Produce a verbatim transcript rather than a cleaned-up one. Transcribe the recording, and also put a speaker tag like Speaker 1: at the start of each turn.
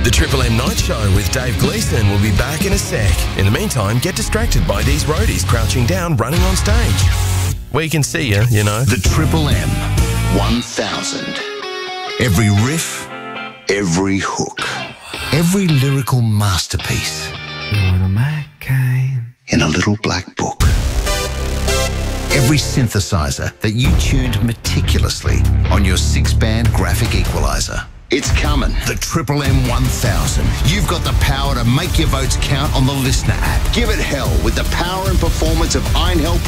Speaker 1: The Triple M Night Show with Dave Gleeson will be back in a sec. In the meantime, get distracted by these roadies crouching down, running on stage. We can see you, you know.
Speaker 2: The Triple M one thousand. Every riff, every hook, every lyrical masterpiece in a little black book. Every synthesizer that you tuned meticulously on your six-band graphic equalizer. It's coming. The Triple M one thousand. You've got the power to make your votes count on the Listener app. Give it hell with the power and performance of Einhell